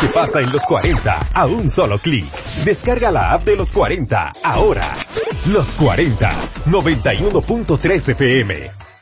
que pasa en los 40 a un solo clic. Descarga la app de los 40 ahora. Los 40, 91.3 FM.